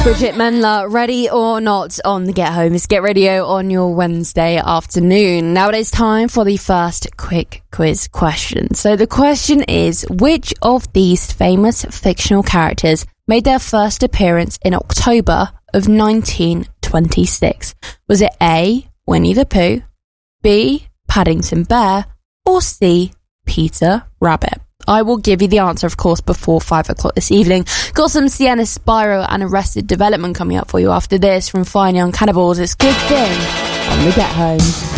Bridget Mendler, ready or not on the Get Home. It's Get Radio on your Wednesday afternoon. Now it is time for the first quick quiz question. So the question is, which of these famous fictional characters made their first appearance in October of 1926? Was it A, Winnie the Pooh, B, Paddington Bear, or C, Peter Rabbit? I will give you the answer, of course, before 5 o'clock this evening. Got some Sienna Spyro and Arrested Development coming up for you after this from Fine Young Cannibals. It's Good Thing on the Get Home.